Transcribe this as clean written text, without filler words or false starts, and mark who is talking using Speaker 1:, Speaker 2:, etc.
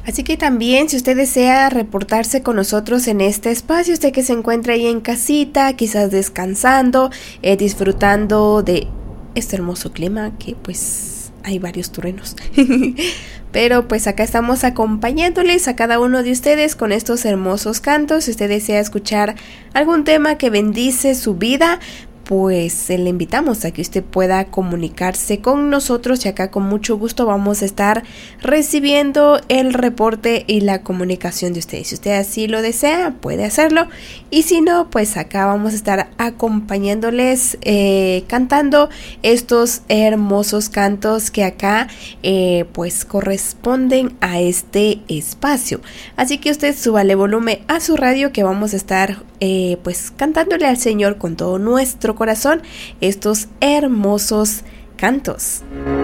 Speaker 1: Así que también, si usted desea reportarse con nosotros en este espacio, usted que se encuentra ahí en casita, quizás descansando, disfrutando de este hermoso clima, que pues hay varios truenos. Pero pues acá estamos acompañándoles a cada uno de ustedes con estos hermosos cantos. Si usted desea escuchar algún tema que bendice su vida, pues le invitamos a que usted pueda comunicarse con nosotros y acá con mucho gusto vamos a estar recibiendo el reporte y la comunicación de ustedes. Si usted así lo desea, puede hacerlo, y si no, pues acá vamos a estar acompañándoles cantando estos hermosos cantos que acá pues corresponden a este espacio. Así que usted súbale volumen a su radio, que vamos a estar pues cantándole al Señor con todo nuestro corazón estos hermosos cantos.